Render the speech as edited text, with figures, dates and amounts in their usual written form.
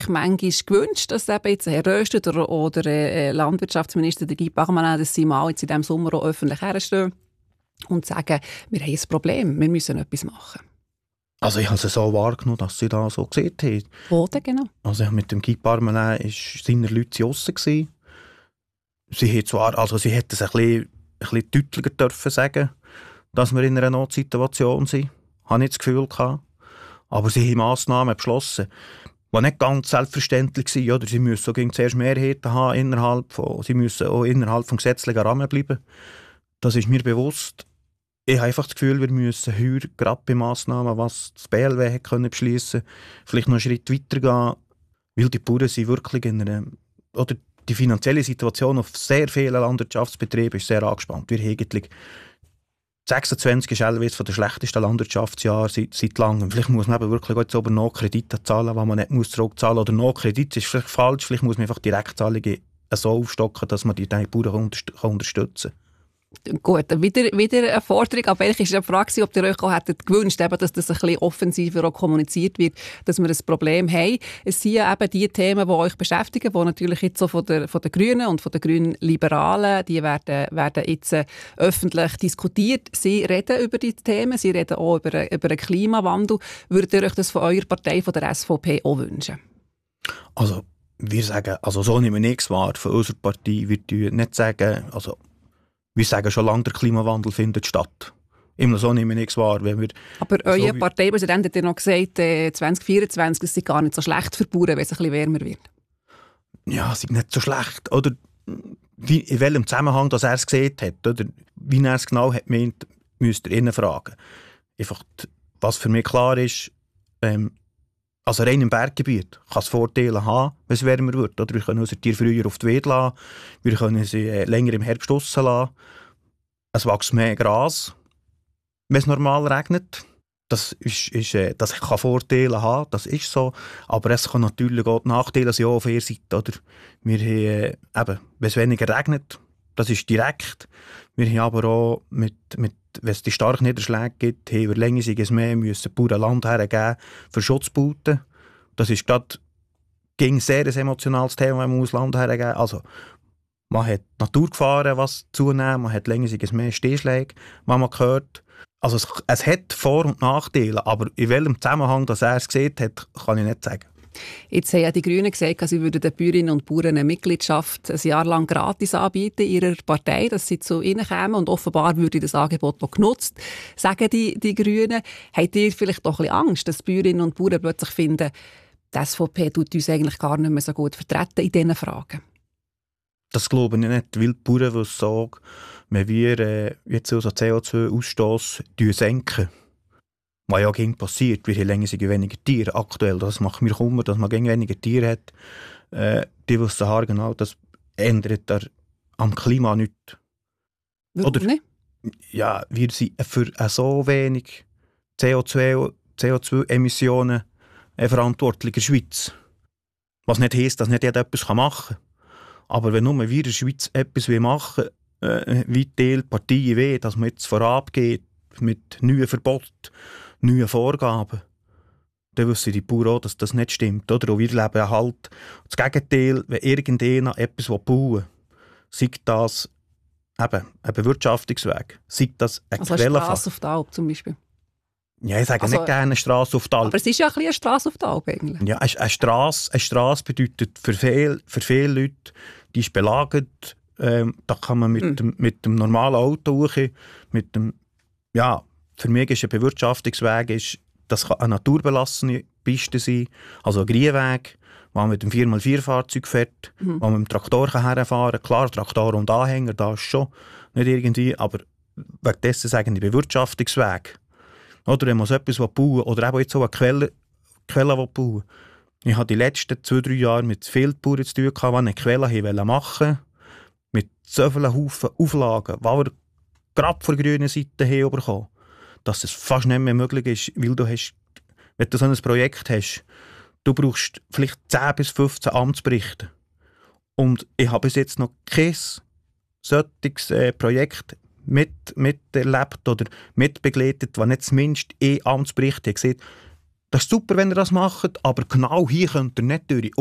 manchmal gewünscht, dass eben jetzt Herr Röstet oder Landwirtschaftsminister Guy Parmelin, dass sie mal jetzt in diesem Sommer auch öffentlich herstehen und sagen, wir haben ein Problem, wir müssen etwas machen. Also ich habe es so wahrgenommen, dass sie da so gesehen haben. Wo denn genau? Also mit dem Guy Parmelin war seine Leute draussen gewesen. Sie hat zwar, also sie hätte es ein bisschen deutlicher dürfen sagen, dass wir in einer Notsituation sind. Habe ich das Gefühl gehabt. Aber sie haben Massnahmen beschlossen, die nicht ganz selbstverständlich sind. Oder sie müssen so zuerst Mehrheiten haben sie müssen auch innerhalb des gesetzlichen Rahmen bleiben. Das ist mir bewusst. Ich habe einfach das Gefühl, wir müssen heute gerade bei Massnahmen, was das BLW beschließen konnte, vielleicht noch einen Schritt weiter gehen, weil die Bauern sind wirklich oder die finanzielle Situation auf sehr vielen Landwirtschaftsbetrieben ist sehr angespannt. Wir haben eigentlich 26 ist allweils von den schlechtesten Landwirtschaftsjahren seit langem. Vielleicht muss man eben wirklich jetzt aber noch Kredite zahlen, die man nicht zurückzahlen muss. Oder noch Kredit ist vielleicht falsch. Vielleicht muss man einfach Direktzahlungen so aufstocken, dass man die Bauern unterstützen kann. Gut, wieder eine Forderung. Aber eigentlich war die Frage, ob ihr euch auch hättet gewünscht, eben, dass das ein bisschen offensiver auch kommuniziert wird, dass wir ein Problem haben. Es sind ja eben die Themen, die euch beschäftigen, die natürlich jetzt so von den Grünen und von den Grünen Liberalen, die werden jetzt öffentlich diskutiert. Sie reden über die Themen, sie reden auch über den Klimawandel. Würdet ihr euch das von eurer Partei, von der SVP, auch wünschen? Also, wir sagen, also so nehmen wir nichts wahr von unserer Partei. Wir nicht sagen, also wir sagen schon lange, der Klimawandel findet statt. Immer so nehmen wir nichts wahr. Wenn wir aber euer Parteipräsident hat ja noch gesagt, 2024 ist gar nicht so schlecht für die Bauern, wenn es ein bisschen wärmer wird. Ja, es ist nicht so schlecht. Oder in welchem Zusammenhang dass er es gesehen hat, oder wie er es genau hat gemeint, müsst ihr ihn fragen. Einfach, was für mich klar ist, also rein im Berggebiet kann es Vorteile haben, wenn es wärmer wird. Oder wir können unsere Tiere früher auf die Weide lassen, wir können sie länger im Herbst draussen lassen. Es wächst mehr Gras, wenn es normal regnet. Das kann Vorteile haben, das ist so. Aber es kann natürlich auch die Nachteile sein auf ihrer Seite. Oder? Wir haben, wenn es weniger regnet, das ist direkt. Wir haben aber auch, wenn es die starken Niederschläge gibt, haben wir längersiges mehr müssen Bauern Land hergeben für Schutzbauten. Das ist gerade sehr ein emotionales Thema, wenn man Land hergeben muss. Also, man hat Naturgefahren, was zunehmen, man hat längersiges mehr Stehschläge, was man hört. Also es hat Vor- und Nachteile, aber in welchem Zusammenhang dass er es gesehen hat, kann ich nicht sagen. Jetzt haben ja die Grünen gesagt, sie würden den Bäuerinnen und Bauern eine Mitgliedschaft ein Jahr lang gratis anbieten in ihrer Partei, dass sie zu ihnen kämen. Und offenbar würde das Angebot noch genutzt, sagen die Grünen. Habt ihr vielleicht doch ein bisschen Angst, dass die Bäuerinnen und Bauern plötzlich finden, die SVP tut uns eigentlich gar nicht mehr so gut vertreten in diesen Fragen? Das glaube ich nicht, weil die Bauern sagen, wenn wir jetzt unseren CO2-Ausstoss senken, was ja gegen passiert, wir haben länger weniger Tiere aktuell. Das macht mir Kummer, dass man gegen weniger Tiere hat. Die wissen genau, das ändert am Klima nichts. Warum nicht? Ja, wir sind für so wenig CO2-Emissionen verantwortlich in der Schweiz. Was nicht heisst, dass nicht jeder etwas machen kann. Aber wenn nur wir in der Schweiz etwas machen wollen, wie die Parteien wollen, dass man jetzt vorangeht mit neuen Verboten, neue Vorgaben, dann wissen die Bauern auch, dass das nicht stimmt. Oder? Und wir leben halt das Gegenteil, wenn irgendjemand etwas bauen will, sei das eben ein Bewirtschaftungsweg, sei das eine also Quelle. Eine Strasse auf der Alp zum Beispiel? Ja, ich sage nicht gerne eine Strasse auf der Alp. Aber es ist ja ein bisschen eine Strasse auf der Alp eigentlich. Ja, eine Strasse bedeutet für viele Leute, die ist belagert. Da kann man mit dem normalen Auto hoch, für mich ist ein Bewirtschaftungsweg, das kann eine naturbelassene Piste sein, also ein Grünweg, wo man mit dem 4x4-Fahrzeug fährt, wo man mit dem Traktor herfahren kann. Klar, Traktor und Anhänger, da ist schon nicht irgendwie, aber wegen dessen sagen die Bewirtschaftungsweg. Oder wenn man so etwas bauen oder eben jetzt so eine Quelle bauen. Ich habe die letzten 2-3 Jahre mit vielen Bauern zu tun gehabt, die eine Quelle machen wollten, mit so vielen Haufen Auflagen, die wir gerade von der grünen Seite her bekommen, dass es fast nicht mehr möglich ist, weil wenn du so ein Projekt hast, du brauchst vielleicht 10 bis 15 Amtsberichte. Und ich habe bis jetzt noch kein solches Projekt miterlebt oder mitbegleitet, das nicht zumindest ein Amtsbericht hat gesehen, das ist super, wenn ihr das macht, aber genau hier könnt ihr nicht durch.